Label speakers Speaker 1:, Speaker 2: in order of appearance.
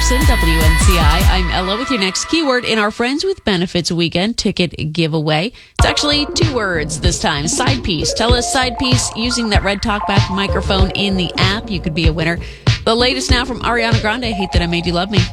Speaker 1: Patterson, WNCI. I'm Ella with your next keyword in our Friends with Benefits weekend ticket giveaway. It's actually 2 words this time. Side piece. Tell us side piece using that red talkback microphone in the app. You could be a winner. The latest now from Ariana Grande, Hate That I Made You Love Me.